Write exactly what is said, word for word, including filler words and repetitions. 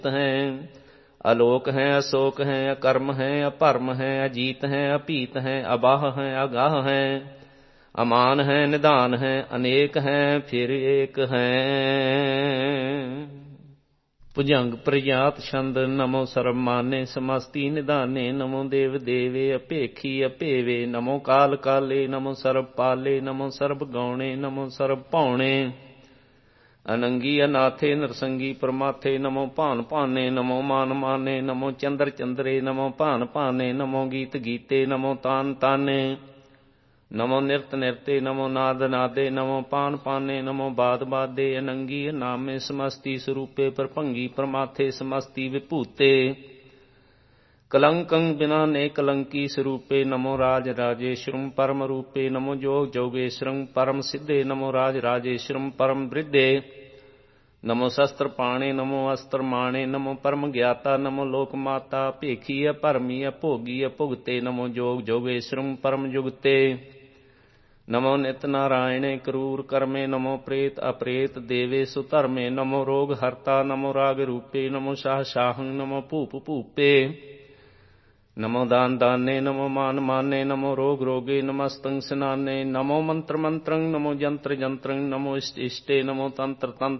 हैं। आलोक हैं, अशोक हैं, अकर्म हैं, अभर्म हैं, अजीत हैं, अपीत हैं, अबाह हैं, अगाह हैं, अमान हैं, निधान हैं, अनेक हैं, फिर एक हैं। भुजंग प्रजात छंद नमो सर्व माने, समस्ती निधाने नमो देव देवे, अपेखी अपेवे नमो काल काले, नमो सर्व पाले, नमो सर्व गौणे, नमो सर्व पौणे, अनंगी अनाथे नरसंगी परमाथे, नमो भान भाने, नमो मान माने, नमो चंद्र चंद्रे, नमो भान भाने, नमो गीत गीते, नमो तान ताने, नमो निरत निरते, नमो नाद नादे, नमो पान पाने, नमो बाद बादे, अनंगी नामे समस्ती स्वरूपे, परभंगी परमाथे समस्ती विभूते, कलंकं बिना ने कलंकी स्वरूपे, नमो राज राजेश्वरम परम रूपे, नमो जोग जोगेश्वरम परम सिद्धे, नमो राज राजेश्वरम परम वृद्धे, नमो शस्त्र पाणे, नमो अस्त्र माणे, नमो परम ज्ञाता, नमो लोक माता, भेखी अभरमी अभोगी अभुगते, नमो जोग जोगेश्वरम परम जुगते, नमो नित नारायणे क्रूर कर्मे, नमो प्रेत अप्रेत देवे सुधर्मे, नमो रोग हरता, नमो राग रूपे, नमो शाह शाहं, नमो भूप भूपे, नमो दान दाने, नमो मान माने, नमो रोग रोगे, नमस्तंग स्नाने, नमो मंत्र मंत्रं, नमो जंत्र जंत्रं, नमो इष्ट इष्टे, नमो तंत्र तंत्र